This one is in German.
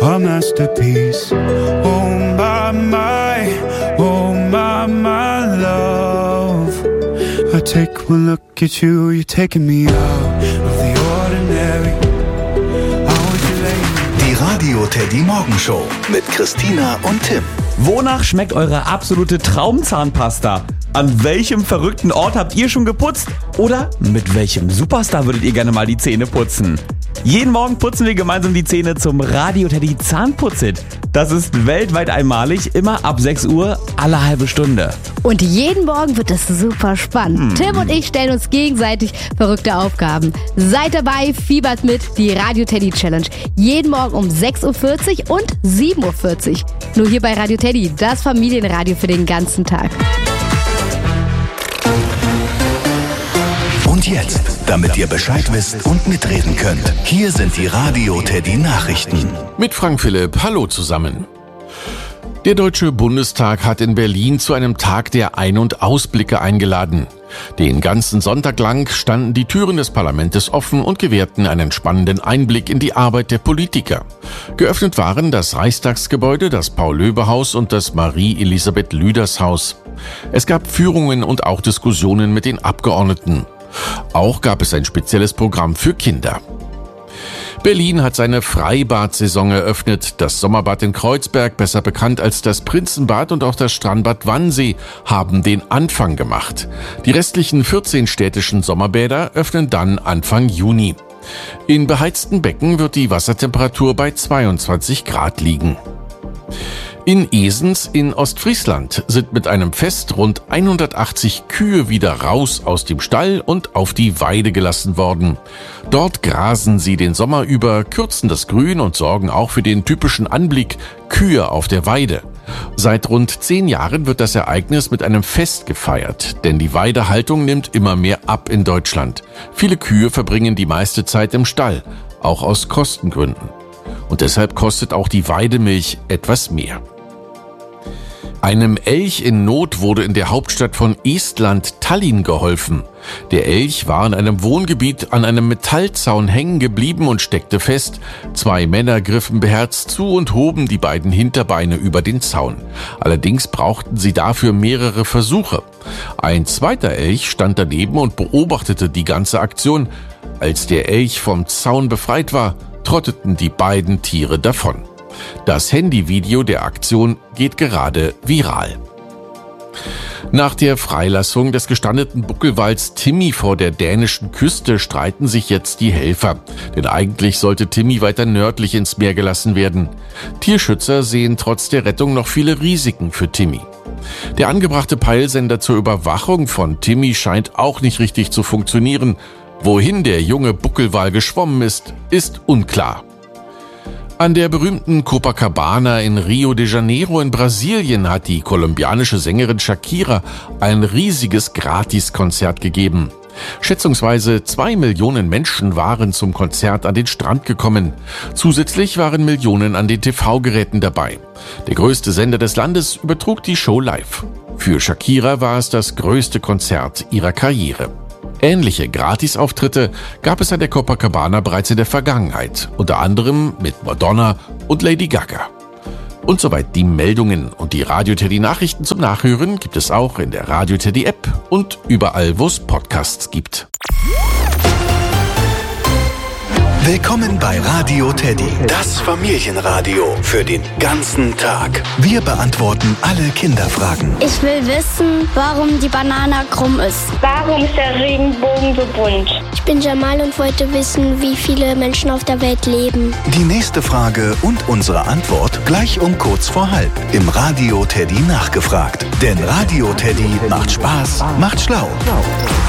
a masterpiece. Oh my, oh my love. I take one look at you, you're taking me out of the ordinary. Die Radio Teddy Morgenshow mit Christina und Tim. Wonach schmeckt eure absolute Traumzahnpasta? An welchem verrückten Ort habt ihr schon geputzt? Oder mit welchem Superstar würdet ihr gerne mal die Zähne putzen? Jeden Morgen putzen wir gemeinsam die Zähne zum Radio Teddy Zahnputzit. Das ist weltweit einmalig, immer ab 6 Uhr, alle halbe Stunde. Und jeden Morgen wird es super spannend. Tim und ich stellen uns gegenseitig verrückte Aufgaben. Seid dabei, fiebert mit, die Radio Teddy Challenge. Jeden Morgen um 6.40 Uhr und 7.40 Uhr. Nur hier bei Radio Teddy, das Familienradio für den ganzen Tag. Und jetzt, damit ihr Bescheid wisst und mitreden könnt, hier sind die Radio Teddy Nachrichten. Mit Frank Philipp, hallo zusammen. Der Deutsche Bundestag hat in Berlin zu einem Tag der Ein- und Ausblicke eingeladen. Den ganzen Sonntag lang standen die Türen des Parlaments offen und gewährten einen spannenden Einblick in die Arbeit der Politiker. Geöffnet waren das Reichstagsgebäude, das Paul-Löbe-Haus und das Marie-Elisabeth-Lüders-Haus. Es gab Führungen und auch Diskussionen mit den Abgeordneten. Auch gab es ein spezielles Programm für Kinder. Berlin hat seine Freibad-Saison eröffnet. Das Sommerbad in Kreuzberg, besser bekannt als das Prinzenbad, und auch das Strandbad Wannsee haben den Anfang gemacht. Die restlichen 14 städtischen Sommerbäder öffnen dann Anfang Juni. In beheizten Becken wird die Wassertemperatur bei 22 Grad liegen. In Esens in Ostfriesland sind mit einem Fest rund 180 Kühe wieder raus aus dem Stall und auf die Weide gelassen worden. Dort grasen sie den Sommer über, kürzen das Grün und sorgen auch für den typischen Anblick Kühe auf der Weide. Seit rund 10 Jahren wird das Ereignis mit einem Fest gefeiert, denn die Weidehaltung nimmt immer mehr ab in Deutschland. Viele Kühe verbringen die meiste Zeit im Stall, auch aus Kostengründen. Und deshalb kostet auch die Weidemilch etwas mehr. Einem Elch in Not wurde in der Hauptstadt von Estland, Tallinn, geholfen. Der Elch war in einem Wohngebiet an einem Metallzaun hängen geblieben und steckte fest. 2 Männer griffen beherzt zu und hoben die beiden Hinterbeine über den Zaun. Allerdings brauchten sie dafür mehrere Versuche. Ein zweiter Elch stand daneben und beobachtete die ganze Aktion. Als der Elch vom Zaun befreit war, trotteten die beiden Tiere davon. Das Handyvideo der Aktion geht gerade viral. Nach der Freilassung des gestrandeten Buckelwals Timmy vor der dänischen Küste streiten sich jetzt die Helfer. Denn eigentlich sollte Timmy weiter nördlich ins Meer gelassen werden. Tierschützer sehen trotz der Rettung noch viele Risiken für Timmy. Der angebrachte Peilsender zur Überwachung von Timmy scheint auch nicht richtig zu funktionieren. Wohin der junge Buckelwal geschwommen ist, ist unklar. An der berühmten Copacabana in Rio de Janeiro in Brasilien hat die kolumbianische Sängerin Shakira ein riesiges Gratiskonzert gegeben. Schätzungsweise 2 Millionen Menschen waren zum Konzert an den Strand gekommen. Zusätzlich waren Millionen an den TV-Geräten dabei. Der größte Sender des Landes übertrug die Show live. Für Shakira war es das größte Konzert ihrer Karriere. Ähnliche Gratisauftritte gab es an der Copacabana bereits in der Vergangenheit, unter anderem mit Madonna und Lady Gaga. Und soweit die Meldungen, und die Radio Teddy Nachrichten zum Nachhören gibt es auch in der Radio Teddy App und überall, wo es Podcasts gibt. Willkommen bei Radio Teddy, das Familienradio für den ganzen Tag. Wir beantworten alle Kinderfragen. Ich will wissen, warum die Banane krumm ist. Warum ist der Regenbogen so bunt? Ich bin Jamal und wollte wissen, wie viele Menschen auf der Welt leben. Die nächste Frage und unsere Antwort gleich um kurz vor halb im Radio Teddy nachgefragt. Denn Radio Teddy macht Spaß, macht schlau.